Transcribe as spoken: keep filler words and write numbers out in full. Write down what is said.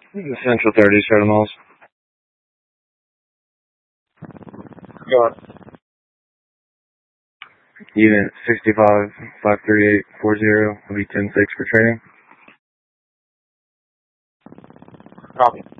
Central thirty, Shadow Malls. Go on. Unit sixty-five, five thirty-eight, forty, will be ten six for training. Copy.